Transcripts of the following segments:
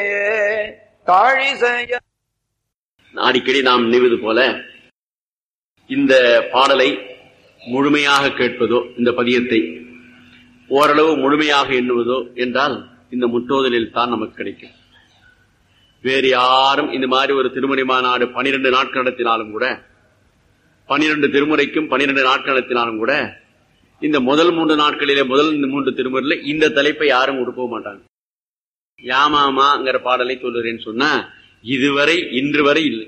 தாழிசைய அடிக்கடி நாம் நினைவது போல இந்த பாடலை முழுமையாக கேட்பதோ, இந்த பதியத்தை ஓரளவு முழுமையாக எண்ணுவதோ என்றால் இந்த முற்றோதலில் தான் நமக்கு கிடைக்கும். வேறு யாரும் இந்த மாதிரி ஒரு திருமுறை மாநாடு 12 நாட்கள் நடத்தினாலும் கூட, 12 திருமுறைக்கும் 12 நாட்கள் நடத்தினாலும் கூட, இந்த முதல் 3 நாட்களிலே முதல் 3 திருமுறையில இந்த தலைப்பை யாரும் கொடுக்க மாட்டாங்க. யாமாமாங்கிற பாடலை சொல்லுறேன்னு சொன்னா இதுவரை இன்று வரை இல்லை.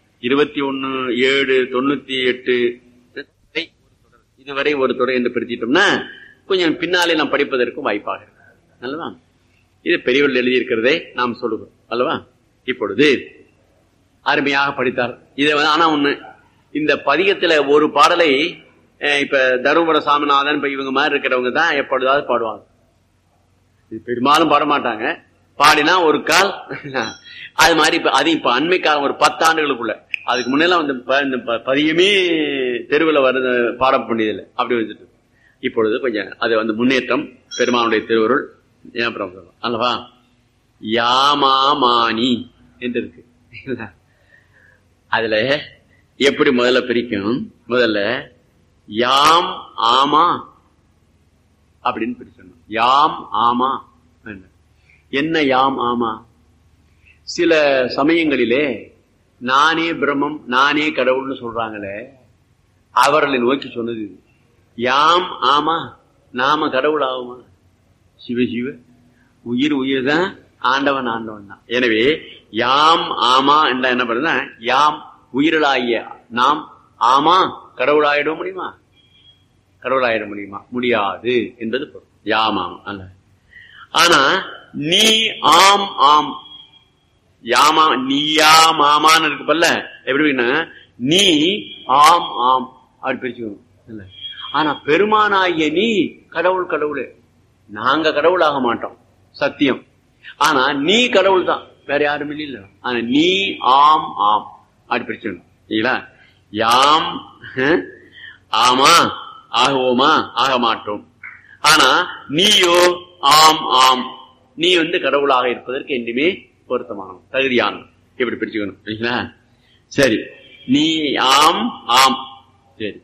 21/7/98 இதுவரை ஒரு தொடர் என்று பிரிச்சிட்டோம்னா கொஞ்சம் பின்னாலே நாம் படிப்பதற்கு வாய்ப்பாக இருக்கு அல்லவா. இது பெரியவர்கள் எழுதியிருக்கிறதை நாம் சொல்லுகிறோம் அல்லவா. இப்பொழுது அருமையாக படித்தார் இதை. ஆனா ஒண்ணு, இந்த பதிகத்துல ஒரு பாடலை இப்ப தருமபுர சாமிநாதன் இப்ப இவங்க மாதிரி இருக்கிறவங்க தான் எப்பொழுதாவது பாடுவாங்க. இது பெரும்பாலும் பாட மாட்டாங்க. பாடினா ஒரு கால் அது மாதிரி. இப்ப அது இப்ப அண்மைக்காக ஒரு 10 ஆண்டுகளுக்குள்ள, அதுக்கு முன்னெல்லாம் வந்து இந்த பதியமே தெருவில் வருது பாட வேண்டியதில்லை, அப்படி வந்துட்டு. இப்பொழுது கொஞ்சம் அது வந்து முன்னேற்றம். பெருமானுடைய திருவருள் அல்லவா. யாமாமானி என்று இருக்கு. அதுல எப்படி முதல்ல பிரிக்கும்? முதல்ல யாம் ஆமா அப்படின்னு பிரிக்கணும். யாம் ஆமா என்ன? யாம் ஆமா. சில சமயங்களிலே நானே பிரம்மம் நானே கடவுள்னு சொல்றாங்களே, அவர்களை நோக்கி சொன்னது இது. யாம் ஆமா, நாம கடவுள் ஆகுமா? சிவ சிவ, உயிர் உயிர் தான், ஆண்டவன் ஆண்டவன் தான். எனவே யாம் ஆமா என்ற என்ன பண்ணுறா, யாம் உயிரலாகிய நாம் ஆமா கடவுளாயிட முடியுமா? கடவுளாயிட முடியுமா? முடியாது என்பது பொருள். யாம் ஆமா அல்ல. ஆனா நீ ஆம் ஆம், யாமா நீயா மாமான்னு இருக்கு பல்ல. எப்படின்னா நீ ஆம் ஆம் அப்படி பிரிச்சுக்கணும் இல்ல. ஆனா பெருமானாகிய நீ கடவுள் கடவுளே, நாங்க கடவுள் ஆக மாட்டோம் சத்தியம். ஆனா நீ கடவுள் தான், வேற யாரும் இல்ல. ஆனா நீ ஆம் ஆம் அப்படி பிரிச்சுக்கணும் இல்லைங்களா. யாம் ஆமா ஆகுவோமா? ஆக மாட்டோம். ஆனா நீயோ ஆம் ஆம், நீ வந்து கடவுளாக இருப்பதற்கு என்றுமே பொருத்தமான தகுதியான, எப்படி பிரிச்சுக்கணும். சரி, நீ ஆம் ஆம். சரி,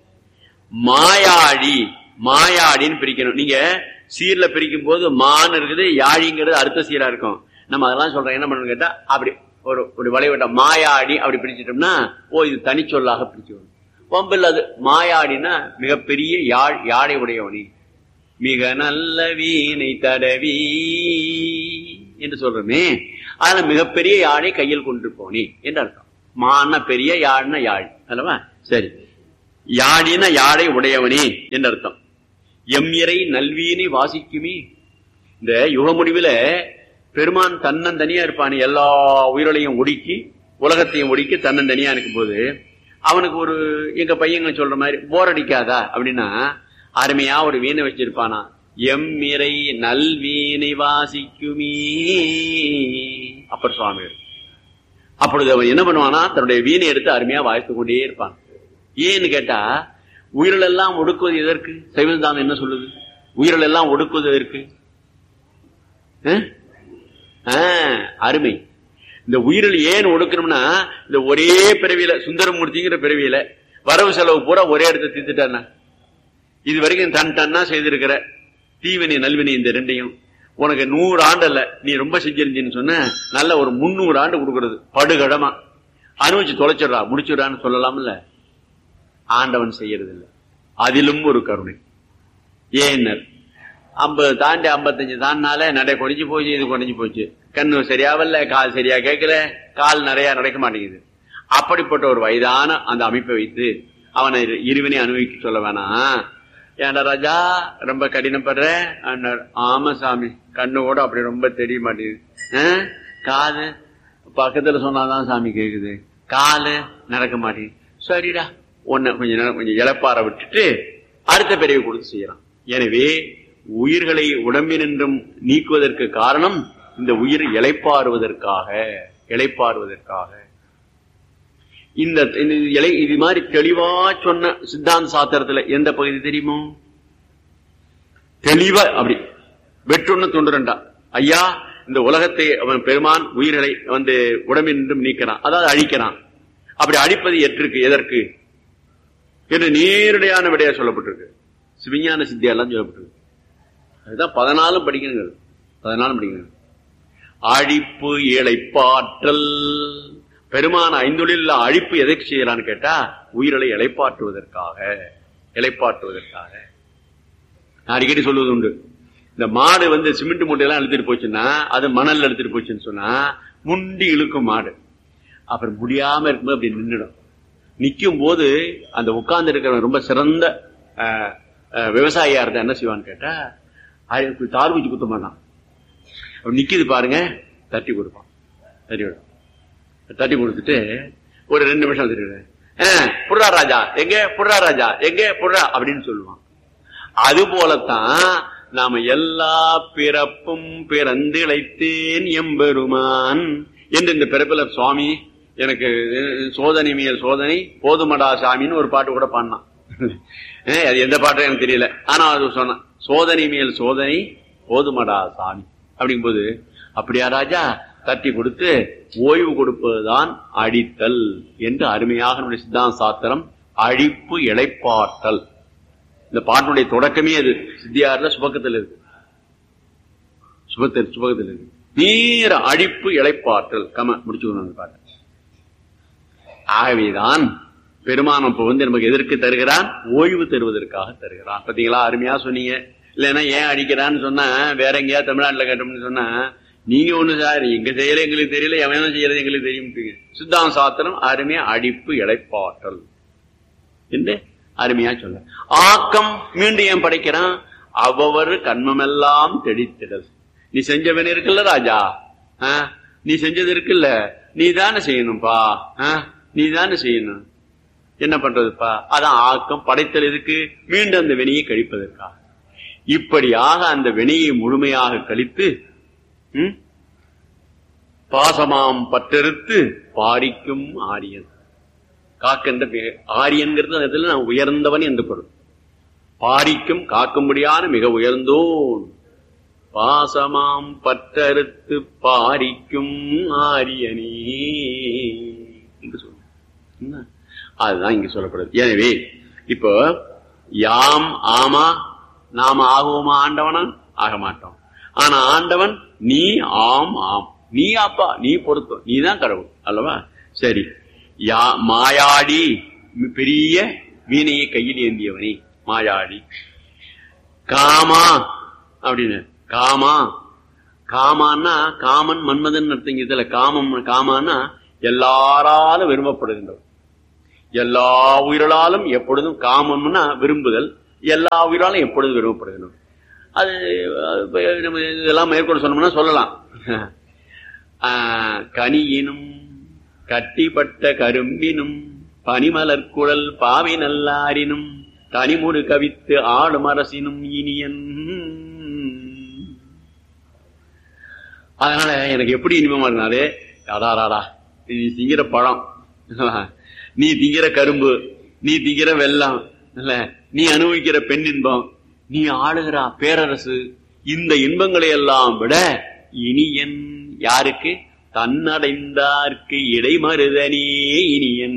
மாயாடி மாயாடின்னு பிரிக்கணும். நீங்க சீர்ல பிரிக்கும் போது மான்னு இருக்குது, யாழிங்கிறது அடுத்த சீரா இருக்கும். நம்ம அதெல்லாம் சொல்றோம். என்ன பண்ணணும் கேட்டா, அப்படி ஒரு வளைவட்ட மாயாடி அப்படி பிரிச்சுட்டோம்னா ஓ இது தனிச்சொல்லாக பிரிச்சுக்கணும். வம்பில் அது மாயாடினா மிகப்பெரிய யாழை உடையவனி, மிக நல்ல வீணை தடவி என்று சொல்றமே, அதனால மிகப்பெரிய யாழை கையில் கொண்டு போனி என்று அர்த்தம். மான பெரிய, யாழ்னா யாழ் அல்லவா. சரி, யாழின யாழை உடையவனே என்று அர்த்தம். எம் இறை நல்வீனை வாசிக்குமே. இந்த யுக முடிவுல பெருமான் தன்னந்தனியா இருப்பானே, எல்லா உயிர்களையும் ஒடுக்கி உலகத்தையும் ஒடுக்கி தன்னந்தனியா இருக்கும் போது அவனுக்கு ஒரு, எங்க பையங்க சொல்ற மாதிரி போர் அடிக்காதா அப்படின்னா, அருமையா ஒரு வீணை வச்சிருப்பானா. எம் இறை நல்வீனை வாசிக்குமே அப்பர் சுவாமி. அப்பொழுது அவன் என்ன பண்ணுவானா, தன்னுடைய வீணை எடுத்து அருமையா வாசித்து கொண்டே இருப்பான். ஏன்னு கேட்டா, உயிர்கள் எல்லாம் ஒடுக்குவது எதற்கு? சைவசித்தாந்தம் என்ன சொல்லுது? உயிர்கள் எல்லாம் ஒடுக்குவது எதற்கு? அருமை. இந்த உயிரில் ஏன் ஒடுக்கணும்னா, இந்த ஒரே பிறவியில சுந்தரமூர்த்திங்கிற பிறவியில வரவு செலவு பூரா ஒரே இடத்த தீர்த்துட்டானா. இது வரைக்கும் தன் தன்னா செய்திருக்கிற தீவினை நல்வினை இந்த ரெண்டையும் உனக்கு 100 ஆண்டு அல்ல, நீ ரொம்ப செஞ்சிருந்தீன்னு சொன்ன நல்ல ஒரு 300 ஆண்டு கொடுக்கறது படுகடமா அனுபவிச்சு தொலைச்சிடறா, முடிச்சுடான்னு சொல்லலாம்ல. ஆண்டவன் செய்யறது இல்லை. அதிலும் ஒரு கருணை. ஏன்னர் 50 தாண்டி 55 தாண்டினால நடை குறைஞ்சு போச்சு, இது குறைஞ்சு போச்சு, கண்ணு சரியாவல்ல, கால் சரியா கேட்கல, கால் நிறைய நடக்க மாட்டேங்குது. அப்படிப்பட்ட ஒரு வயதான அந்த அமைப்பை வைத்து அவனை இருவினை அனுபவிக்க சொல்ல வேணாம். ஏண்டா ராஜா ரொம்ப கடினப்படுற? ஆமா சாமி, கண்ணு கூட அப்படி ரொம்ப தெரிய மாட்டேங்குது, காது பக்கத்துல சொன்னாதான் சாமி கேக்குது, காலு நடக்க மாட்டேங்குது. சரிடா, ஒன்னு கொஞ்ச நேரம் கொஞ்சம் இழப்பார விட்டுட்டு அடுத்த பிறவி கொடுத்து செய்யறான். எனவே உயிர்களை உடம்பினின்றும் நீக்குவதற்கு காரணம் இந்த உயிர் இளைப்பாறுவதற்காக. இந்த இது மாதிரி தெளிவா சொன்ன சித்தாந்த சாத்திரத்துல எந்த பகுதி தெரியுமோ? தெளிவா அப்படி வெட்டுன்னு தொண்டுறா ஐயா, இந்த உலகத்தை அவன் பெருமான் உயிர்களை வந்து உடம்பின்றும் நீக்கிறான், அதாவது அழிக்கிறான். அப்படி அழிப்பது எதற்கு என்று நேரடியான விடையா சொல்லப்பட்டிருக்கு. சிவஞான சித்தியெல்லாம் சொல்லப்பட்டிருக்கு. அதுதான் 14 படிக்கணும். 14 படிக்கணும். அழிப்பு இளைப்பாற்றல். பெருமான ஐந்தொழில் அழிப்பு எதற்கு செய்யறான்னு கேட்டா உயிர்களை இளைப்பாற்றுவதற்காக. நான் அடிக்கடி சொல்லுவது உண்டு, இந்த மாடு வந்து சிமெண்ட் மூட்டையெல்லாம் எடுத்துட்டு போச்சுன்னா, அது மணல் எடுத்துட்டு போச்சுன்னு சொன்னா முண்டி இழுக்கும் மாடு. அப்புறம் முடியாம இருக்கும்போது அப்படி நின்றுடும். நிக்கும் போது அந்த உட்கார்ந்து இருக்கிறவன் ரொம்ப சிறந்த விவசாயியா இருந்தா என்ன செய்வான்னு கேட்டா தார் வச்சு குத்த மாட்டான். நிக்குது பாருங்க, தட்டி கொடுப்பான். தட்டி கொடுத்துட்டு ஒரு 2 நிமிஷம் புடுறா ராஜா எங்க, புடுறா ராஜா எங்க, புடுறா அப்படின்னு சொல்லுவான். அது போலத்தான் நாம எல்லா பிறப்பும் பிறந்து இழைத்தேன் எம்பெருமான் என்று இந்த பிறப்பில சுவாமி எனக்கு சோதனை மேல் சோதனை போதுமடா சாமின்னு ஒரு பாட்டு கூட பாடினான். அது எந்த பாட்டும் எனக்கு தெரியல, ஆனா அது சொன்னான், சோதனை மேல் சோதனை போதுமடா சாமி அப்படிங்கும்போது, அப்படியா ராஜா தட்டி கொடுத்து ஓய்வு கொடுப்பதுதான் அடித்தல் என்று அருமையாக நம்முடைய சித்தாந்த சாஸ்திரம் அழிப்பு இளைப்பாற்றல். இந்த பாட்டுடைய தொடக்கமே அது சித்தியார்ல சுபக்கத்தில் இருக்கு. சுபக்கத்தில் இருக்கு. நேர அழிப்பு இளைப்பாற்றல் முடிச்சுக்கணும் பாட்டு. ஆகவேதான் பெருமானம் இப்ப வந்து நமக்கு எதற்கு தருகிறான்? ஓய்வு தருவதற்காக தருகிறான். பாத்தீங்களா, அருமையா சொன்னீங்க. இல்லைன்னா ஏன் அடிக்கிறான்னு சொன்னா வேற எங்கேயா தமிழ்நாட்டுல கேட்டோம்னு சொன்னா நீங்க ஒண்ணு சார் எங்க செய்யல எங்களுக்கு தெரியல, எவனும் செய்யறது எங்களுக்கு தெரியும். சித்தாந்த சாஸ்திரம் அருமையா அடிப்பு இளைப்பாற்றல் என்று அருமையா சொல்ல. ஆக்கம் மீண்டும் ஏன் படைக்கிறான்? அவ்வொரு கண்மமெல்லாம் தெளித்திடல். நீ செஞ்சவன் இருக்குல்ல ராஜா, நீ செஞ்சது இருக்குல்ல, நீ தானே செய்யணும்பா, நீ தானே செய்யணும். என்ன பண்றதுப்பா? அதான் ஆக்கம். படைத்தல் இருக்கு மீண்டும் அந்த வினையை கழிப்பதற்காக. இப்படியாக அந்த வினையை முழுமையாக கழித்து பாசமாம் பற்றறுத்து பாரிக்கும் ஆரியன். காக்கின்ற ஆரியன்கிறது அதுல நான் உயர்ந்தவன் என்று பொருள். பாரிக்கும் காக்கும்படியான மிக உயர்ந்தோன். பாசமாம் பற்றறுத்து பாரிக்கும் ஆரியனே என்று சொல்ல. அதுதான் இங்க சொல்லப்படுது. எனவே இப்போ யாம் ஆமா நாம ஆகுவோமா ஆண்டவனா? ஆக மாட்டோம். ஆனா ஆண்டவன் நீ ஆம் ஆம், நீ அப்பா, நீ பொருத்தம், நீ தான் கடவுள் அல்லவா? சரி, மாயாடி பெரிய வீணையை கையில் ஏந்தியவனே மாயாடி. காமா அப்படின்னு காமா, காமான்னா காமன் மன்மதன் அர்த்தம். இதுல காமம் காமான்னா எல்லாராலும் விரும்பப்படுகின்றவர், எல்லா உயிர்களாலும் எப்பொழுதும். காமம்னா விரும்புதல், எல்லா உயிராலும் எப்பொழுதும் விரும்பப்படுகின்றவர். அது இதெல்லாம் மேற்கொண்டு சொன்னோம்னா சொல்லலாம். கனியினும் கட்டிப்பட்ட கரும்பினும் பனிமலர் குழல் பாவி நல்லாரினும் தனிமுறு கவித்து ஆளும் அரசினும் இனியன். அதனால எனக்கு எப்படி இனிமமா இருந்தாலே, அடாராடா நீ திங்கிற பழம், நீ திங்கிற கரும்பு, நீ திங்கிற வெல்லம், நீ அனுபவிக்கிற பெண் இன்பம், நீ ஆளுகிற பேரரசு, இந்த இன்பங்களை எல்லாம் விட இனியன் யாருக்கு? தன்னடைந்தார்க்கு இடைமருதனே இனியன்.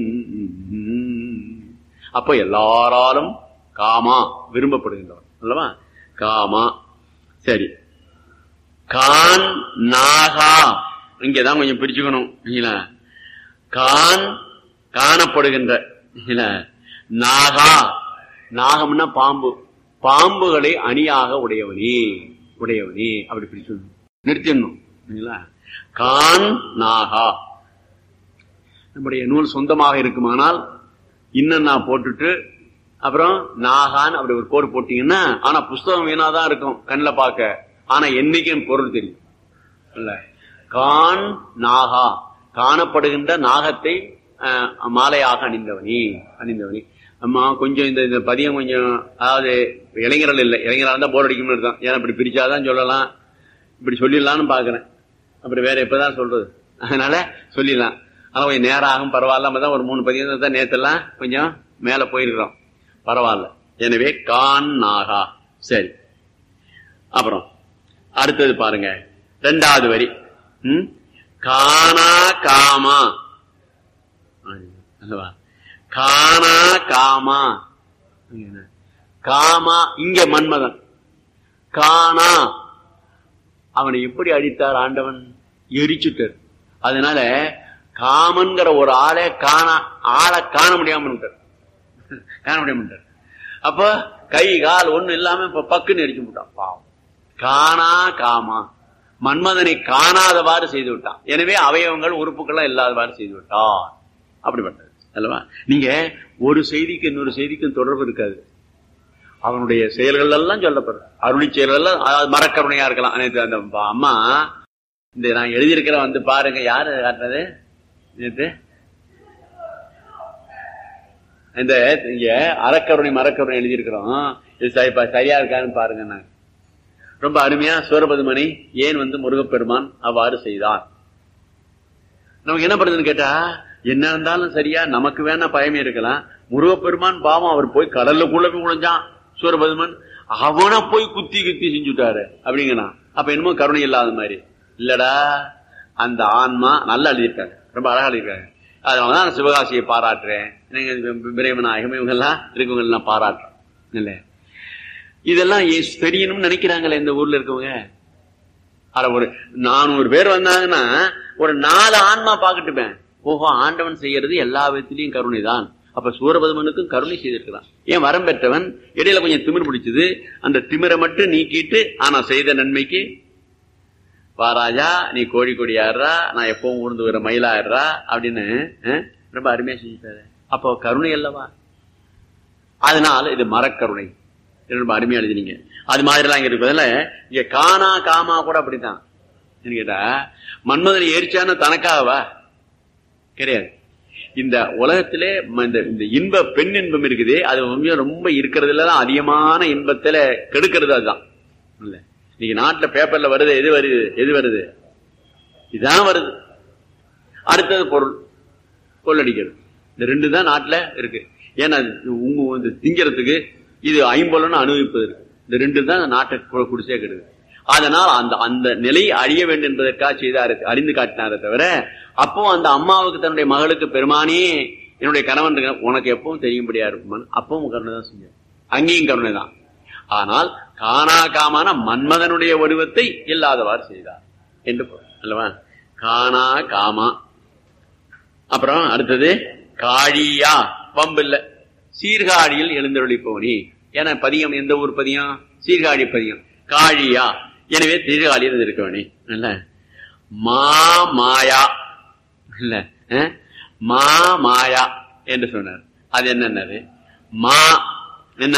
அப்ப எல்லாராலும் காமா விரும்பப்படுகின்றவன் அல்லவா? காமா. சரி, கான் நாகா இங்கதான் கொஞ்சம் பிரிச்சுக்கணும். கான் காணப்படுகின்ற, நாகா நாகம்னா பாம்பு, பாம்புகளை அணியாக உடையவனே உடையவனே அப்படி பிரிச்சு நிறுத்திடணும். கான் நாகா. நம்முடைய நூல் சொந்தமாக இருக்குமானால் இன்னும் நான் போட்டுட்டு அப்புறம் நாகான் அப்படி ஒரு கோடு போட்டீங்கன்னா, ஆனா புஸ்தகம் வீணாதான் இருக்கும் கண்ணில் பார்க்க, ஆனா என்னைக்கும் பொருள் தெரியும் இல்ல. கான் நாகா காணப்படுகின்ற நாகத்தை மாலையாக அணிந்தவனே அணிந்தவனே. அம்மா கொஞ்சம் இந்த பதியம் கொஞ்சம், அதாவது இளைஞர்கள் இல்லை, இளைஞராக இருந்தா போர் அடிக்கும்னு இருந்தான். ஏன்னா இப்படி பிரிச்சாதான் சொல்லலாம், இப்படி சொல்லிடலான்னு பாக்குறேன். அப்புறம் வேற எப்பதான் சொல்றது, அதனால சொல்லிடலாம். ஆனா கொஞ்சம் நேரம் ஆகும், பரவாயில்ல. நம்ம தான் ஒரு 3 பதியம் தான் நேத்தெல்லாம் கொஞ்சம் மேல போயிருக்கிறோம், பரவாயில்ல. எனவே கான் நாகா. சரி, அப்புறம் அடுத்தது பாருங்க, இரண்டாவது வரி காணா காமா, காணா காமா, காமா இங்க மன்மதன், காணா அவனை எப்படி அடித்தார் ஆண்டவன்? எரிச்சுட்டார். அதனால காமன்கிற ஒரு ஆளை காண முடியாம காண முடியாம. அப்ப கை கால் ஒண்ணு இல்லாம இப்ப பக்குன்னு எரிச்சு விட்டான் பாவம். காணா காமா, மன்மதனை காணாதவாறு செய்து விட்டான். எனவே அவயவங்கள் உறுப்புகள்லாம் இல்லாதவாறு செய்து விட்டான். அப்படிப்பட்டது அல்லவா? நீங்க ஒரு செய்திக்கு இன்னொரு செய்திக்கும் தொடர்பு இருக்காது. அவனுடைய செயல்கள் எல்லாம் சொல்லப்படுற அருளி செயல்கள் எல்லாம் மரக்கருணையா இருக்கலாம். அந்த அம்மா இந்த நான் எழுதியிருக்கிற வந்து பாருங்க, யாரு காட்டுறது நேற்று இந்த இங்க அறக்கருணை மரக்கருணை எழுதியிருக்கிறோம். இது சரியா இருக்கான்னு பாருங்க. நான் ரொம்ப அருமையா சூரபதுமனை ஏன் வந்து முருகப்பெருமான் அவ்வாறு செய்தார், நமக்கு என்ன பண்ணுதுன்னு கேட்டா, என்ன இருந்தாலும் சரியா நமக்கு வேணா பயமே இருக்கலாம். முருகப்பெருமான் பாவம் அவர் போய் கடலுக்குள்ள போய் குழைஞ்சான் சூரபதுமன், அவனை போய் குத்தி குத்தி செஞ்சுட்டாரு அப்படிங்கிறான். அப்ப என்னமோ கருணை இல்லாத மாதிரி இல்லடா. அந்த ஆன்மா நல்லா எழுதியிருக்காங்க, ரொம்ப அழகா எழுதியிருக்காங்க. அதனாலதான் சிவகாசியை பாராட்டுறேன். பிரேமநாயகம் இவங்கெல்லாம் இருக்கவங்க எல்லாம் பாராட்டுறேன் இல்ல. இதெல்லாம் தெரியணும்னு நினைக்கிறாங்களே இந்த ஊர்ல இருக்கவங்க. அட ஒரு 400 பேர் வந்தாங்கன்னா ஒரு 4 ஆன்மா பாக்கட்டுப்பேன். ஓஹோ, ஆண்டவன் செய்யறது எல்லா விதத்திலையும் கருணை தான். அப்ப சூரபதுமனுக்கும் கருணை செய்திருக்கிறான். ஏன் வரம் பெற்றவன் இடையில கொஞ்சம் திமிர் பிடிச்சது, அந்த திமிரை மட்டும் நீக்கிட்டு ஆனா செய்த நன்மைக்கு வாராஜா நீ கோழி கொடி ஆடுறா, நான் எப்பவும் ஊர்ந்து வர மயிலா ஆடுறா அப்படின்னு ரொம்ப அருமையா செஞ்சுட்டாரு. அப்போ கருணை அல்லவா? அதனால இது மரக்கருணை ரொம்ப அருமையா எழுதினீங்க. அது மாதிரி எல்லாம் இங்க இருப்பதில்ல. இங்க காணா காமா கூட அப்படித்தான் கேட்டா, மன்மதனை ஏறிச்சான்னு தனக்காகவா? கிடையாது. இந்த உலகத்திலே இந்த இன்ப பெண் இன்பம் இருக்குது, அது ரொம்ப இருக்கிறதுலதான் அதிகமான இன்பத்துல கெடுக்கிறது அதுதான் இல்ல. இன்னைக்கு நாட்டுல பேப்பர்ல வருது, எது வருது இதான் வருது. அடுத்தது பொருள் அடிக்கிறது. இந்த 2 தான் நாட்டுல இருக்கு. ஏன்னா உங்க திங்கிறதுக்கு இது 50 அனுபவிப்பது இருக்கு. இந்த 2 தான் நாட்டை குடிசே கெடுது. அதனால் அந்த நிலை அழிய வேண்டும் என்பதற்காக செய்தாரு, அறிந்து காட்டினாரே தவிர, அப்போ அந்த அம்மாவுக்கு தன்னுடைய மகளுக்கு பெருமானே என்னுடைய கணவன் உனக்கு எப்பவும் தெரியும்படியா இருக்குமான்னு அப்பவும் கருணை தான் செஞ்ச, அங்கேயும் கருணை தான். ஆனால் காணா காமான மன்மதனுடைய வடிவத்தை இல்லாதவாறு செய்தார் என்று அல்லவா? காணா காமா. அப்புறம் அடுத்தது காழியா, வம்பில்ல சீர்காழியில் எழுந்தருளி போனி. ஏன்னா பதியம் எந்த ஊர் பதியம்? சீர்காழி பதியம். காழியா, எனவே சீர்காழியில் இருக்கவனே இல்ல. மாயா இல்ல, மாயா என்று சொன்னார். அது என்னன்னாரு, மா என்ன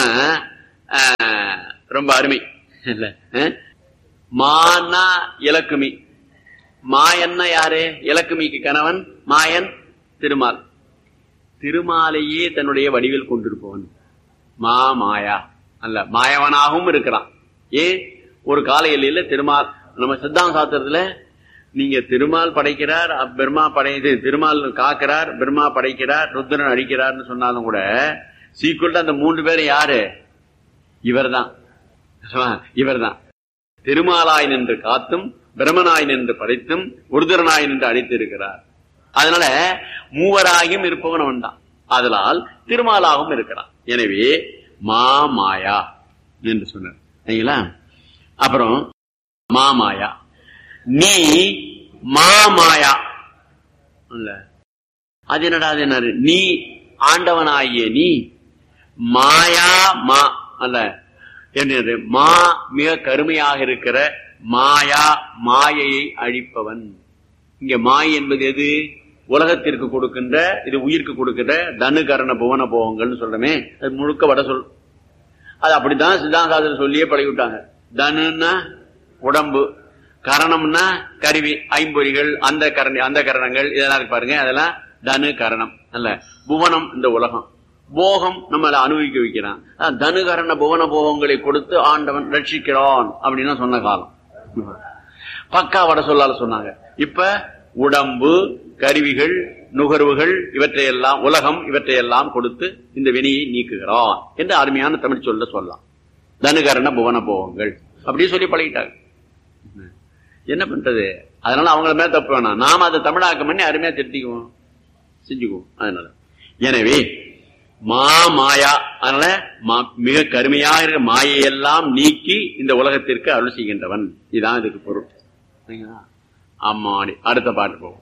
ரொம்ப அருமை இல்ல. மானா இலக்குமி. மாயன்னா யாரு? இலக்குமிக்கு கணவன் மாயன் திருமால். திருமாலையே தன்னுடைய வடிவில் கொண்டிருப்பவன் மாயா அல்ல, மாயவனாகவும் இருக்கிறான். ஏன்? ஒரு கால எல்லையில திருமால், நம்ம சித்தாந்த சாஸ்திரத்துல நீங்க திருமால் படைக்கிறார், பிரம்மா திருமால் காக்கிறார், பிரம்மா படைக்கிறார், ருத்ரன் அழிக்கிறார்னு சொன்னாலும் கூட சீக்குள்ள அந்த 3 பேரும் யாரு? இவர்தான். திருமாலாய் நின்று காத்தும், பிரம்மனாய் நின்று படைத்தும், ருத்ரனாய் நின்று அழித்து இருக்கிறார். அதனால மூவராகியும் இருப்பவன் அவன் தான். அதனால் திருமாலாகவும் இருக்கிறான். எனவே மாயா என்று சொன்னார். அப்புறம் மாயா, நீ மாயா இல்ல. அது என்னடா? அது என்ன? நீ ஆண்டவனாகிய நீ மாயா மா அல்ல என்னது? மா மிக கருமையாக இருக்கிற மாயா, மாயையை அழிப்பவன். இங்க மாய் என்பது எது? உலகத்திற்கு கொடுக்கின்ற, இது உயிருக்கு கொடுக்கின்ற தனு கரண புவன போகங்கள்னு சொல்றமே, அது முழுக்க வட சொல். அது அப்படித்தான் சித்தாந்தாசர் சொல்லியே பழகிவிட்டாங்க. தனுன்னா உடம்பு, கரணம்னா கருவி, ஐம்பொறிகள், அந்த கரணங்கள் இதெல்லாம் இருக்கு பாருங்க, அதெல்லாம் தனு கரணம் அல்ல. புவனம் இந்த உலகம், போகம் நம்மளை அனுபவிக்க வைக்கிறான். தனு கரண புவன போகங்களை கொடுத்து ஆண்டவன் ரட்சிக்கிறான் அப்படின்னு சொன்ன காலம். பக்கா வட சொல்லால சொன்னாங்க. இப்ப உடம்பு, கருவிகள், நுகர்வுகள், இவற்றையெல்லாம் உலகம், இவற்றையெல்லாம் கொடுத்து இந்த வினையை நீக்குகிறான் என்று அருமையான தமிழ் சொல்ல சொல்லலாம். தனுகரண புவன போகங்கள் அப்படி சொல்லி பழகிட்டாங்க. என்ன பண்றது? அதனால அவங்கள மேல தப்பு வேணாம், நாம அதை தமிழாக்கம் பண்ணி அருமையா திருத்திக்குவோம், செஞ்சுக்குவோம். அதனால எனவே மாயா, அதனால மிக கருமையாக இருக்க மாயையெல்லாம் நீக்கி இந்த உலகத்திற்கு அருள் செய்கின்றவன், இதுதான் இதுக்கு பொருள். ஆமாடி. அடுத்த பாட்டு போவோம்.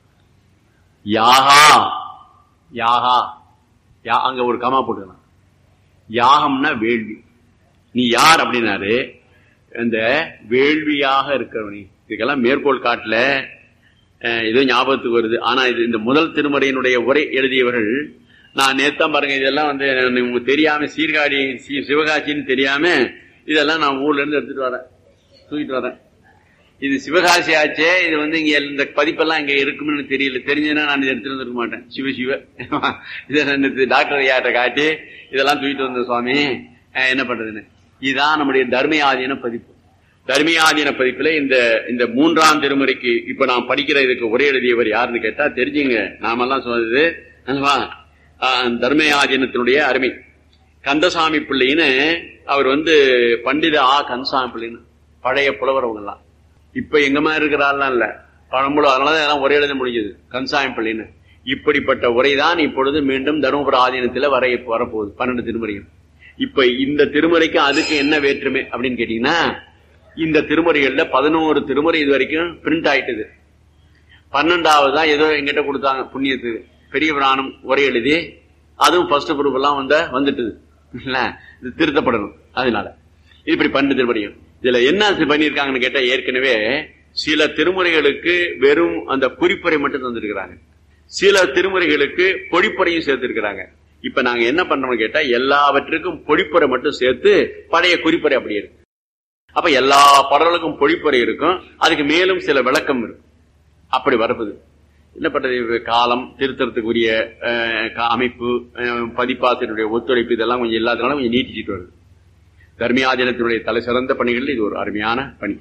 யாகா யாகா, அங்க ஒரு கமா போட்டுக்கலாம். யாகம்னா வேள்வி. நீ யார் அப்படின்னாரு, இந்த வேள்வியாக இருக்கிறவனி. இதுக்கெல்லாம் மேற்கோள் காட்டல, ஏதோ ஞாபகத்துக்கு வருது. ஆனா இது இந்த முதல் திருமுறையினுடைய உரை எழுதியவர்கள், நான் நேத்தான் பாருங்க, இதெல்லாம் வந்து உங்களுக்கு தெரியாம, சீர்காழி சிவகாசின்னு தெரியாம இதெல்லாம் நான் ஊர்ல இருந்து எடுத்துட்டு வரேன், தூக்கிட்டு வரேன். இது சிவகாசி ஆச்சே, இது வந்து இங்க இந்த பதிப்பெல்லாம் இங்க இருக்குன்னு தெரியல. தெரிஞ்சதுன்னா நான் இதை எடுத்துட்டு வந்துருக்க மாட்டேன். சிவ இதை டாக்டர் ஐயாட்ட காட்டி இதெல்லாம் தூக்கிட்டு வந்த சுவாமி என்ன பண்றதுன்னு. இதுதான் நம்முடைய தர்மயாதீன பதிப்பு. தர்மயாதீன பதிப்புல இந்த மூன்றாம் திருமுறைக்கு இப்ப நான் படிக்கிற இதுக்கு ஒரே எழுதியவர் யாருன்னு கேட்டா தெரிஞ்சுங்க. நாமெல்லாம் சொன்னது தர்மயாதீனத்தினுடைய அருமை கந்தசாமி பிள்ளைன்னு அவர் வந்து பண்டித கந்தசாமி பிள்ளைன்னு பழைய புலவர். அவங்க எல்லாம் இப்ப எங்க மாதிரி இருக்கிறாள்லாம் இல்ல, பழம்புல. அதனாலதான் ஒரே எழுத முடிஞ்சது கந்தசாமி பிள்ளைன்னு. இப்படிப்பட்ட உரைதான் இப்பொழுது மீண்டும் தருமபுர ஆதீனத்துல வரப்போகுது 12 திருமுறையும். இப்ப இந்த திருமுறைக்கு அதுக்கு என்ன வேற்றுமை அப்படின்னு கேட்டீங்கன்னா, இந்த திருமுறைகள்ல 11 திருமுறை இது வரைக்கும் பிரிண்ட் ஆயிட்டது. 12வது தான் ஏதோ எங்கிட்ட கொடுத்தாங்க புண்ணியத்துக்கு, பெரிய புராணம் உரை எழுதி, அதுவும் ஃபர்ஸ்ட் குரூப் எல்லாம் வந்துட்டுது இல்ல, இது திருத்தப்படணும். அதனால இப்படி 12 திருமுறையும் இதுல என்ன பண்ணிருக்காங்கன்னு கேட்டா, ஏற்கனவே சில திருமுறைகளுக்கு வெறும் அந்த குறிப்புரை மட்டும் தந்திருக்கிறாங்க, சில திருமுறைகளுக்கு பொழிப்புரையும் சேர்த்திருக்கிறாங்க. இப்ப நாங்க என்ன பண்றோம்னு கேட்டா, எல்லாவற்றுக்கும் பொழிப்புரை மட்டும் சேர்த்து பழைய குறிப்புரை அப்படியே இருக்கு. அப்ப எல்லா பாடல்களுக்கும் பொழிப்புரை இருக்கும், அதுக்கு மேலும் சில விளக்கம் இருக்கும். அப்படி வரப்புது. என்ன பண்றது, காலம் திருத்தறதுக்குரிய அமைப்பு, பதிப்பாசிரியருடைய ஒத்துழைப்பு, இதெல்லாம் கொஞ்சம் இல்லாதனால கொஞ்சம் நீட்டிச்சிட்டு வருது. தர்மியாதீனத்தினுடைய தலை சிறந்த பணிகள் இது ஒரு அருமையான பணி.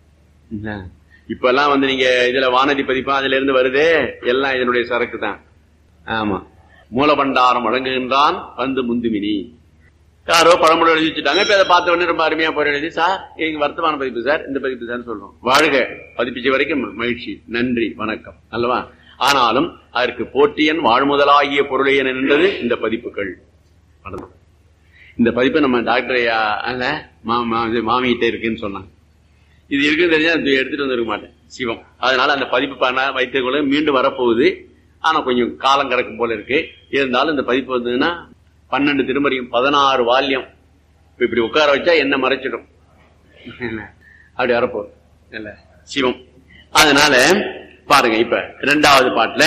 இப்ப எல்லாம் வந்து நீங்க இதுல வானதி பதிப்பா அதுல இருந்து வருதே, எல்லாம் இதனுடைய சரக்கு தான். ஆமா, மூலபண்டாரம் வழங்குகின்றான் வந்து முந்துமினி, யாரோ பழமொழி எழுதி வச்சுட்டாங்க. இப்ப அதை பார்த்த உடனே ரொம்ப அருமையா போய் எழுதி, சார் எங்க வர்த்தமான பதிப்பு சார், இந்த பதிப்பு சார் சொல்றோம். வாழ்க, பதிப்பிச்ச வரைக்கும் மகிழ்ச்சி, நன்றி, வணக்கம் அல்லவா. ஆனாலும் அதற்கு போற்றியன் வாழ்முதலாகிய பொருளையன் என்றது இந்த பதிப்புகள். இந்த பதிப்பு நம்ம டாக்டர் மாமிகிட்ட இருக்குன்னு சொன்னாங்க. இது இருக்குன்னு தெரிஞ்சா எடுத்துட்டு வந்துருக்க மாட்டேன் சிவம். அதனால அந்த பதிப்பு வைத்துக்கொள்ள மீண்டும் வரப்போகுது. ஆனா கொஞ்சம் காலம் கிடக்கும் போல இருக்கு. இருந்தாலும் இந்த பதிப்பு வந்ததுன்னா 12 திருமறையும் 16 வால்யம் இப்படி உட்கார வச்சா என்ன மறைச்சிடும், அப்படி வரப்போகுது இல்ல சிவம். அதனால பாருங்க, இப்ப 2வது பாட்டுல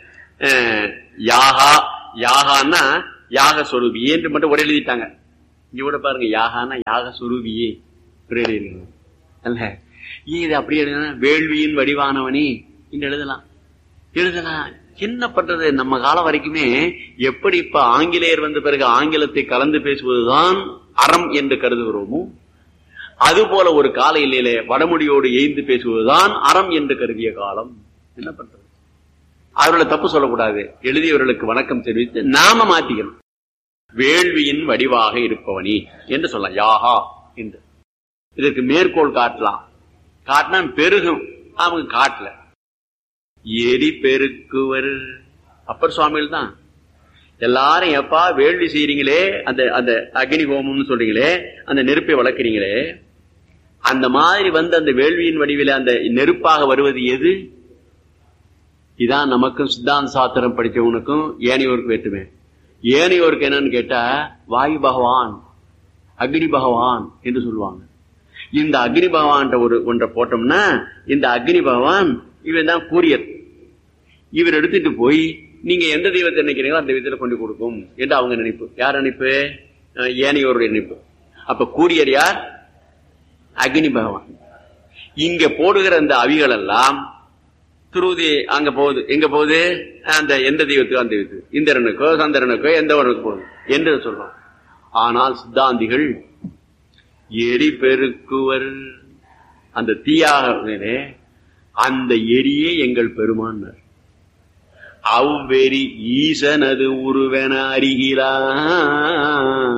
யாகா, யாகான்னா யாக சொரூபியே என்று மட்டும் ஒரே எழுதிட்டாங்க. இங்க கூட பாருங்க, யாகான்னா யாக சொரூபியே அல்ல. இது அப்படியே எழுதுனா வேள்வியின் வடிவானவனே என்று எழுதலாம். என்ன பண்றது, நம்ம காலம் வரைக்குமே எப்படி இப்ப ஆங்கிலேயர் வந்த பிறகு ஆங்கிலத்தை கலந்து பேசுவதுதான் அறம் என்று கருதுகிறோமோ, அது போல ஒரு கால இல்லையிலே வடமொழியோடு எய்ந்து பேசுவதுதான் அறம் என்று கருதிய காலம். என்ன பண்றது, அவர்களை தப்பு சொல்லக்கூடாது, எழுதியவர்களுக்கு வணக்கம் தெரிவித்து நாம மாத்திக்கணும். வேள்வியின் வடிவாக இருப்பவனி என்று சொல்லலாம், யாகா என்று. இதற்கு மேற்கோள் காட்டலாம், காட்டினா பெருகும், அவங்க காட்டல. எரி பெருக்குவர் அப்பர் சுவாமிகள் தான். எல்லாரும் எப்பா வேள்வி செய்யறீங்களே, அந்த அக்னி ஹோமம்னு சொல்றீங்களே, அந்த நெருப்பை வளர்க்கிறீங்களே, அந்த மாதிரி வந்து அந்த வேள்வியின் வடிவில அந்த நெருப்பாக வருவது எது? இதான் நமக்கும் சித்தாந்த சாஸ்திரம் படிச்சவனுக்கும் ஏனையோருக்கு வேற்றுமே. ஏனையோருக்கு என்னன்னு கேட்டா, வாயு பகவான், அக்னி பகவான் என்று சொல்லுவாங்க. இந்த அக்னி பகவான் ஒன்றை போட்டோம்னா, இந்த அக்னி பகவான் இவன் தான் கூரியர். இவர் எடுத்துட்டு போய் நீங்க எந்த தெய்வத்தை நினைக்கிறீங்களோ அந்த தெய்வத்தில் கொண்டு கொடுக்கும் என்று அவங்க நினைப்பு. யார் நினைப்பு? ஏனையோருடைய நினைப்பு. அப்ப கூரியர் யார்? அக்னி பகவான். இங்க போடுகிற அந்த அவிகள் எல்லாம் துருதி அங்க போகுது. எங்க போகுது? அந்த எந்த தெய்வத்துக்கோ அந்த தெய்வத்துக்கு, இந்திரனுக்கோ சந்திரனுக்கோ எந்தவனுக்கு போகுது என்று சொல்றோம். ஆனால் சித்தாந்திகள் எரி பெருக்குவர், அந்த தீயாக அந்த எரியே எங்கள் பெருமான். அவ்வெறி ஈசனது உருவென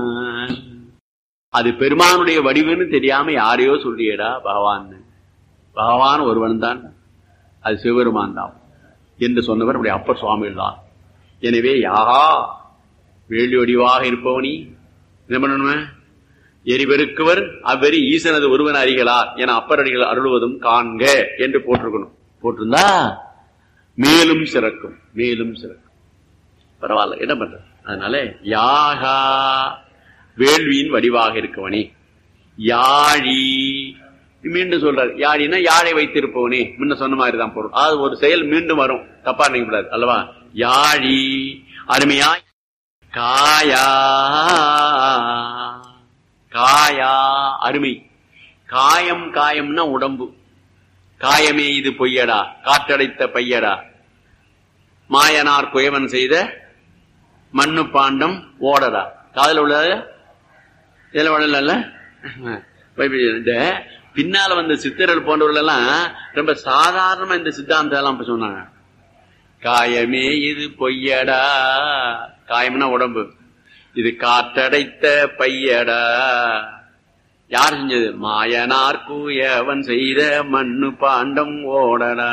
அறிகிறான். அது பெருமானுடைய வடிவுன்னு தெரியாம யாரையோ சொல்லியடா பகவான். பகவான் ஒருவன் தான், அது சிவபெருமான் தான் என்று சொன்னவர் நம்முடைய அப்பர் சுவாமிகள் தான். எனவே யாகா வேள்வி வடிவாக இருப்பவனி என்ன பண்ணணுமே, எரிபெருக்குவர் அவ்வெறி ஈசனது ஒருவன் அறிகளார் என அப்பர் அடிகள் அருள்வதும் காண்க என்று போட்டிருக்கணும். போட்டிருந்தா மேலும் சிறக்கும், மேலும் சிறக்கும். பரவாயில்ல, என்ன பண்ற. அதனால யாகா வேள்வியின் வடிவாக இருக்கவனே, யாழி மீண்டும் சொல்றாரு. யாழினா யாழை வைத்திருப்பவனே, முன்ன சொன்ன மாதிரி தான் பொருள். அது ஒரு செயல் மீண்டும் வரும், தப்பா நினைக்க கூடாது அல்லவா. யாழி அருமையா காயா, காயா அருமை. காயம் காயம்னா உடம்பு. காயமே இது பொய்யடா, காற்றடைத்த பையடா, மாயனார் குயவன் செய்த மண்ணு பாண்டம் ஓடடா. காதல உள்ளது இதுல வளரல. இந்த பின்னால வந்த சித்தர்கள் போன்றவர்கள் எல்லாம் ரொம்ப சாதாரணமா இந்த சித்தாந்தம் எல்லாம் சொன்னாங்க. காயமே இது பொய்யடா, காயம்னா உடம்பு, இது காற்றடைத்த பையடா. யார் செஞ்சது? மாயனார் குயவன் செய்த மண்ணு பாண்டம் ஓடடா.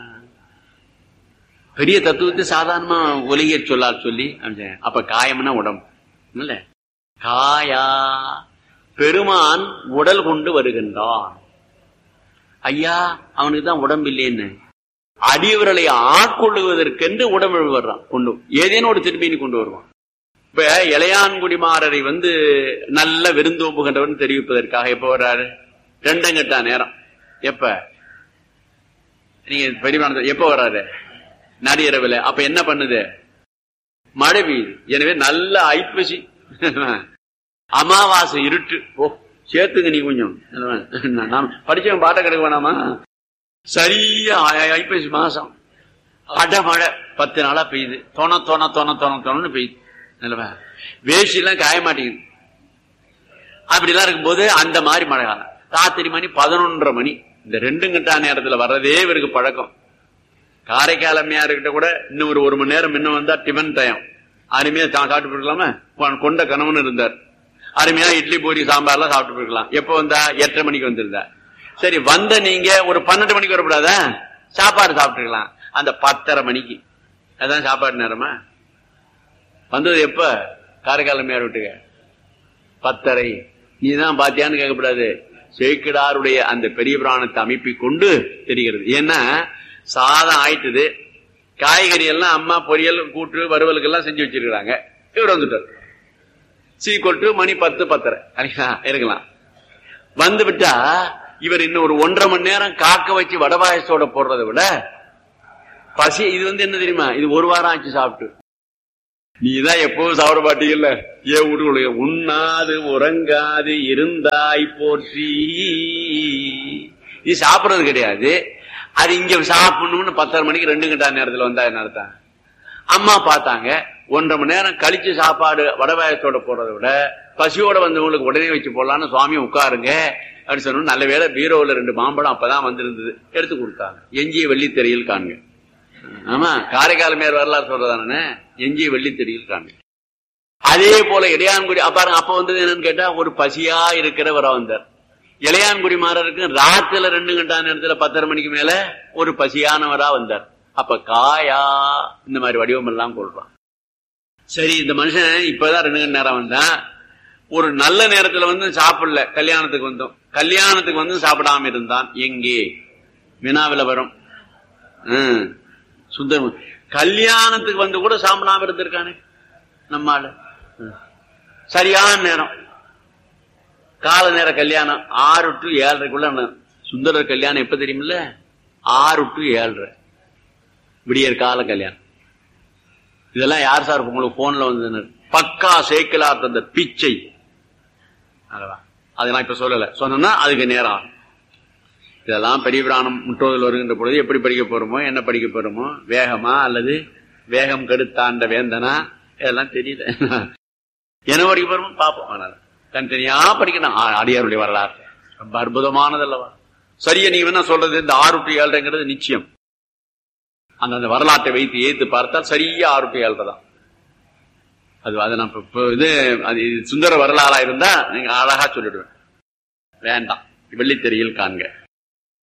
பெரிய தத்துவத்தை சாதாரணமா ஒலிய சொல்லார் சொல்லி அப்ப காயம்னா உடம்பு இல்ல. காயா பெருமான் உடல் கொண்டு வருகின்றான். ஐயா அவனுக்கு தான் உடம்பு இல்லைன்னு அடியவர்களை ஆட்கொள்ளுவதற்கென்று உடம்பு வர்றான், கொண்டு ஏதேனும் ஒரு திரும்பினி கொண்டு வருவான். இப்ப இளையான்குடிமாரரை நல்ல விருந்தோம்புகின்றவன் தெரிவிப்பதற்காக எப்ப வர்றாரு? ரெண்டங்கட்டா நேரம். எப்ப நீங்க பெரியமான எப்ப வர்றாரு? நடிகரவில். அப்ப என்ன பண்ணுது? மழை பெய்யுது. எனவே நல்ல ஐப்பசி அமாவாசை இருட்டு. ஓ சேர்த்துங்க நீ கொஞ்சம், படிச்சவன் பாட்ட கிடக்க வேணாமா? சரியா ஐப்பசி மாசம் அடமழை 10 நாளா பெய்யுது. தொணன்னு பெய்யுது. வேஷ்டிலாம் காய மாட்டேங்குது. அப்படிலாம் இருக்கும்போது அந்த மாதிரி மழை காலம். ராத்திரி மணி 11:30 மணி. இந்த 2 கட்டா நேரத்துல வர்றதே இவருக்கு பழக்கம். காரைக்கால் அம்மையா இருக்கிட்ட கூட இன்னும் ஒரு மணி நேரம் இன்னும் வந்தா டிஃபன் டைம். அருமையா சாப்பிட்டு போயிருக்கலாமா? கொண்ட கணவன் இருந்தார். அருமையா இட்லி பூரி சாம்பார்லாம் சாப்பிட்டு போயிருக்கலாம். எப்ப வந்தா? 8:30 மணிக்கு வந்திருந்தா. சரி, வந்த நீங்க ஒரு 12 மணிக்கு வரக்கூடாதா? சாப்பாடு சாப்பிட்டுருக்கலாம். அந்த 10:30 மணிக்கு அதான் சாப்பாடு நேரமா? வந்தது எப்ப? காரைக்கால் அம்மையார் வீட்டுக்கு 10:30. நீதான் பாத்தியான்னு கேட்கக்கூடாது. சேக்கிடாருடைய அந்த பெரிய புராணத்தை அமைப்பை கொண்டு தெரிகிறது. ஏன்னா சாதம் ஆயிட்டுது, காய்கறி எல்லாம் அம்மா பொரியல் கூட்டு வறுவலுக்கு எல்லாம் செஞ்சு வச்சிருக்காங்க. இவர் வந்துட்டார். சீக்கொட்டு மணி 10:10 இருக்கலாம். வந்து விட்டா இவர் இன்னும் ஒரு 1.5 மணி நேரம் காக்க வச்சு வடபாயசோட போடுறதை விட பசி. இது என்ன தெரியுமா? இது 1 வாரம் ஆச்சு சாப்பிட்டு. நீதான் எப்பவும் சாப்பிட மாட்டீங்கல்ல. ஏன் வீட்டுக்குள்ள உண்ணாது உறங்காது இருந்தாய் போற்றி. நீ சாப்பிடறது கிடையாது. அது இங்க சாப்பிடணும்னு 10:30 மணிக்கு 2 கட்டா நேரத்துல வந்தா என்ன அர்த்தம்? அம்மா பார்த்தாங்க 1.5 மணி நேரம் கழிச்சு சாப்பாடு வடபாயசோட போடுறதை விட பசியோட வந்தவங்களுக்கு உடனே வச்சு போடலான்னு சுவாமி உட்காருங்க அப்படின்னு சொன்னோம். நல்ல வேளை பீரோவில் 2 மாம்பழம் அப்பதான் வந்திருந்தது, எடுத்து கொடுத்தாங்க. எஞ்சிய வெள்ளித்தெறியில் காண்க. ஆமா, காரைக்கால் மேல் வரலாறு சொல்றதானே, எஞ்சிய வெள்ளித்தெறியில் காண்க. அதே போல இளையான்குடி பாருங்க. அப்ப வந்தது என்னன்னு கேட்டா ஒரு பசியா இருக்கிறவரா வந்தார். இளையான்குடி மாறருக்கு ராத்திரில 2 கட்டா நேரத்துல 10:30 மணிக்கு மேல ஒரு பசியானவரா வந்தார். அப்ப காயா இந்த மாதிரி வடிவம் எல்லாம் கொள்றான். சரி, இந்த மனுஷன் இப்பதான் 2 கட்ட நேரம் வந்தான். ஒரு நல்ல நேரத்துல சாப்பிடல. கல்யாணத்துக்கு வந்தோம். கல்யாணத்துக்கு சாப்பிடாம இருந்தான். எங்கே? வினாவில வரும். சுந்தரம் கல்யாணத்துக்கு கூட சாப்பிடாம இருந்திருக்கானே நம்மால. சரியான நேரம், கால நேர கல்யாணம் 6 to 7:30 சுந்தரர் கல்யாணம் எப்ப தெரியுமில்ல? 6 to 7:30 விடியற் கால கல்யாணம். இதெல்லாம் யார் சார் உங்களுக்கு போன்ல வந்து? பக்கா சேக்கிலார் தந்த பிச்சை. அதெல்லாம் இப்ப சொல்லல, சொன்னா அதுக்கு நேரம். இதெல்லாம் பெரிய பிராணம் முற்றோதல் வருகின்ற பொழுது எப்படி படிக்க போறோமோ, என்ன படிக்க போறோமோ, வேகமா அல்லது வேகம் கெடுத்தாண்ட வேந்தனா, இதெல்லாம் தெரியல. என்ன படிக்க போறோமோ பாப்போம். அதனால தனித்தனியா படிக்கணும். அடியாருடைய வரலாறு ரொம்ப அற்புதமானதல்லவா? சரியா நீங்க சொல்றது இந்த 6 to 7:30 நிச்சயம். அந்த வரலாற்றை வைத்து ஏத்து பார்த்தால் சரியா 6 to 7:30 தான். அது நான் இது சுந்தர வரலாறா இருந்தா நீங்க அழகா சொல்லிடுவேன். வேண்டாம், வெள்ளித்தெறியில் காண்க.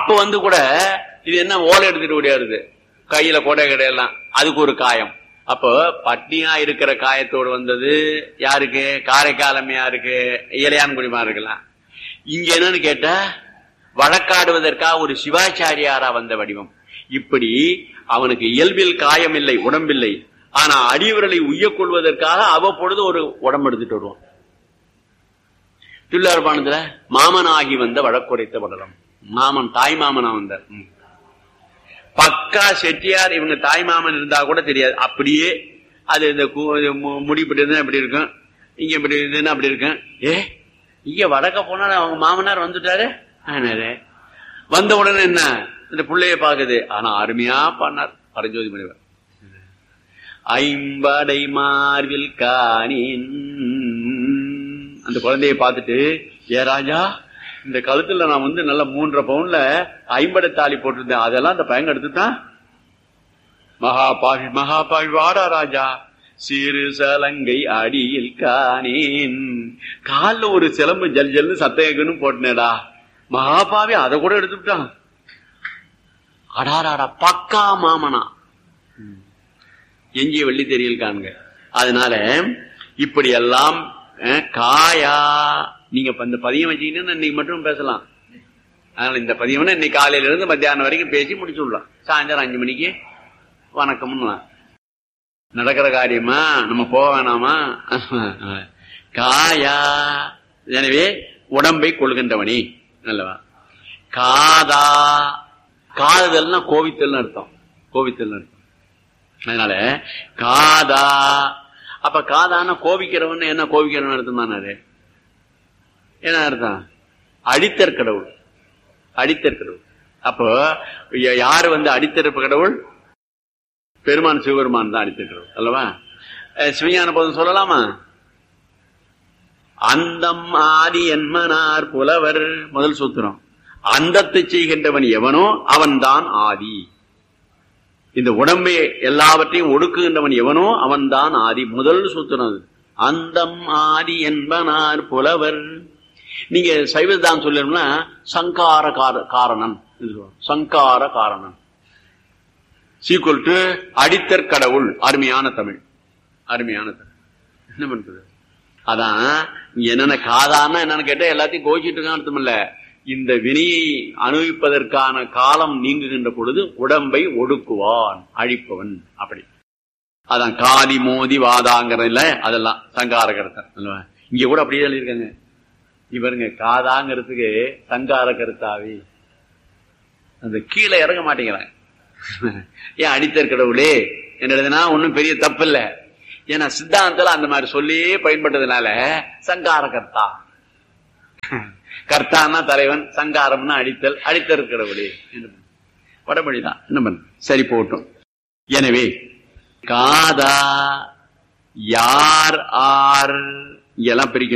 அப்ப கூட இது என்ன ஓலை எடுத்துட்டு ஓடியாருது, கையில கொடை கிடையெல்லாம், அதுக்கு ஒரு காயம். அப்போ பட்னியா இருக்கிற காயத்தோடு வந்தது யாருக்கு? காரைக்காலமையாருக்கு, இளையான்குடிமா இருக்கலாம். இங்க என்னன்னு கேட்டா வழக்காடுவதற்காக ஒரு சிவாச்சாரியாரா வந்த வடிவம். இப்படி அவனுக்கு இயல்பில் காயம் இல்லை, உடம்பில்லை. ஆனா அடியவர்களை உய்யக் கொள்வதற்காக அவ்வப்பொழுது ஒரு உடம்பு எடுத்துட்டு வருவான். தில்லார்பாணத்துல மாமனாகி வந்த வழக்குரைத்த படலம். மாமன், தாய் மாமனா வந்தார். பக்கா செட்டியார். இவங்க தாய் மாமன் இருந்தா கூட தெரியாது. அப்படியே அது இந்த முடிப்பட்டு இருந்தா எப்படி இருக்கும், இங்க இப்படி இருந்ததுன்னா அப்படி இருக்கும். இங்க வடக்க போனா அவங்க மாமனார் வந்துட்டாரு. வந்த உடனே என்ன இந்த பிள்ளைய பாக்குது. ஆனா அருமையா பண்ணார் பரஞ்சோதி முனிவர். ஐம்படை மார்பில் காணின், அந்த குழந்தைய பார்த்துட்டு, ஏ ராஜா, இந்த கழுத்துல நான் நல்ல 3.5 பவுன்ல 50 தாலி போட்டிருந்தேன், அதெல்லாம் அந்த பையன் எடுத்துட்டான். மகாபாவி மகாபாவி, வாடா ராஜா, சிறு சலங்கை அடியில் காணேன், கால்ல ஒரு சிலம்பு ஜல் ஜல்னு சத்தேகன்னு போட்டனேடா, மகாபாவி அதை கூட எடுத்துட்டான். அடாராடா, பக்கா மாமனா, எஞ்சிய வெள்ளி தெரியல் காண்க. அதனால இப்படி எல்லாம் காயா, நீங்க இந்த பதியம் வச்சீங்கன்னா இன்னைக்கு மட்டும் பேசலாம். அதனால இந்த பதியம்னா இன்னைக்கு காலையில இருந்து மத்தியானம் வரைக்கும் பேசி முடிச்சு விடலாம். சாயந்தரம் 5 மணிக்கு வணக்கம்னு நடக்கிற காரியமா, நம்ம போக வேணாமா? காயா, எனவே உடம்பை கொள்கின்றவனே நல்லவா. காதா, காதல்னா கோவித்தல் அர்த்தம், கோவித்தல் அர்த்தம். அதனால காதா, அப்ப காதான கோபிக்கிறவன் என்ன, கோபிக்கிறவன் அர்த்தம் தானே. என்ன அர்த்தம்? அடித்தற் கடவுள், அடித்தற் கடவுள். அப்போ யாரு அடித்தறப்பு கடவுள்? பெருமான் சிவபெருமான் தான் அடித்தற் கடவுள் அல்லவா. சிவஞான போதும் சொல்லலாமா? அந்தம் ஆதி என்மனார் புலவர், முதல் சூத்திரம். அந்தத்தை செய்கின்றவன் எவனோ அவன் தான் ஆதி. இந்த உடம்பை எல்லாவற்றையும் ஒடுக்குகின்றவன் எவனோ அவன் தான் ஆதி, முதல் சூத்திரம். அந்தம் ஆதி என்பனார் புலவர். நீங்க சைவதான் சொல்லணும்னா சங்கார காரணன், சங்கார காரணன் சீக்குவல் டு அடித்தற் கடவுள். அருமையான தமிழ், அருமையான தமிழ். என்ன பண்றது? அதான் என்னென்ன காதான்னா என்னன்னு கேட்டா எல்லாத்தையும் கோச்சிட்டு இருக்கான்னு அர்த்தம் இல்ல. இந்த வினையை அனுபவிப்பதற்கான காலம் நீங்குகின்ற பொழுது உடம்பை ஒடுக்குவான், அழிப்பவன். அப்படி அதான் காதி மோதி வாதாங்கிறதுல அதெல்லாம் சங்கார கருத்தா. இங்க கூட அப்படியே இருக்காங்க இவருங்க. காதாங்கிறதுக்கு சங்கார கருத்தாவி அந்த கீழே இறங்க மாட்டேங்கிறாங்க. ஏன் அடித்தற் கடவுளே என்னதுன்னா ஒன்னும் பெரிய தப்பு இல்ல. ஏன்னா சித்தாந்தத்துல அந்த மாதிரி சொல்லி பயன்பட்டதுனால சங்கார கர்த்தா, கர்த்தான்னா தலைவன், சங்காரம்னா அடித்தல், அடித்தற் கடவுளே வடமொழிதான். என்ன பண்ண, சரி போட்டும். எனவே காதா யார் ஆர் எல்லாம் பிரிக்கணும்.